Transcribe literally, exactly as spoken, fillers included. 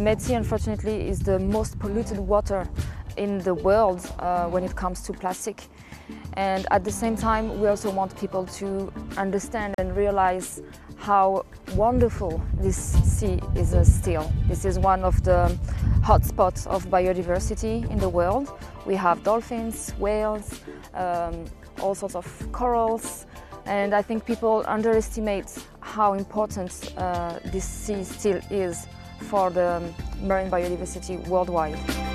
Med Sea, unfortunately, is the most polluted water in the world uh, when it comes to plastic. And at the same time, we also want people to understand and realize how wonderful this sea is uh, still. This is one of the hotspots of biodiversity in the world. We have dolphins, whales, um, all sorts of corals, and I think people underestimate how important uh, this sea still is for the marine biodiversity worldwide.